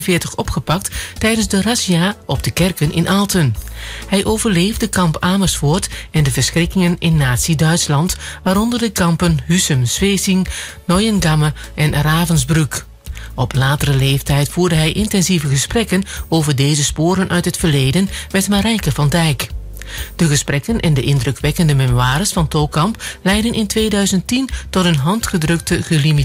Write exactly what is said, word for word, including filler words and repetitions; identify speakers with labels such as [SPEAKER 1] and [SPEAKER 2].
[SPEAKER 1] veertig opgepakt tijdens de razzia op de kerken in Aalten. Hij overleefde kamp Amersfoort en de verschrikkingen in nazi-Duitsland, waaronder de kampen Husum-Zwesing, Neuengamme en Ravensbrück. Op latere leeftijd voerde hij intensieve gesprekken over deze sporen uit het verleden met Marijke van Dijk. De gesprekken en de indrukwekkende memoires van Touwkamp leidden in tweeduizend tien tot een handgedrukte gelimiteerde